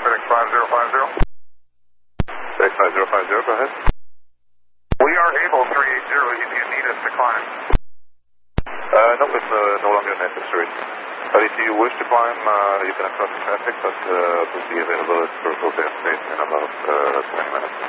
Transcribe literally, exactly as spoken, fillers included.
FedEx five zero five zero. FedEx five zero five zero, go ahead. We are able three eight zero if you need us to climb. Uh, no, it's uh, no longer necessary. But if you wish to climb, uh, you can cross the traffic, but uh, will be available at Circle Day State in about uh, twenty minutes.